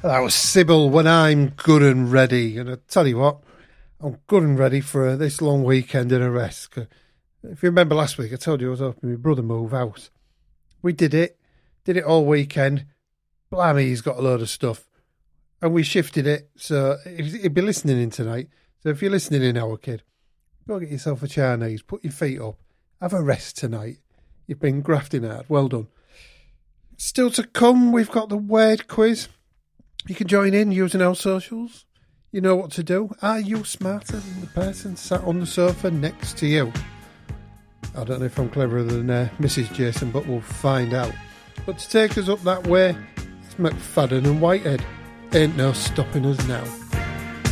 That was Sybil, When I'm Good and Ready. And I tell you what, I'm good and ready for this long weekend in a rest. If you remember last week, I told you I was helping my brother move house. We did it all weekend. Blimey, he's got a load of stuff. And we shifted it, so he'd be listening in tonight. So if you're listening in now, kid, go get yourself a Chinese, put your feet up, have a rest tonight. You've been grafting hard. Well done. Still to come, we've got the word quiz. You can join in using our socials. You know what to do. Are you smarter than the person sat on the sofa next to you? I don't know if I'm cleverer than Mrs. Jason, but we'll find out. But to take us up that way, it's McFadden and Whitehead. Ain't no stopping us now.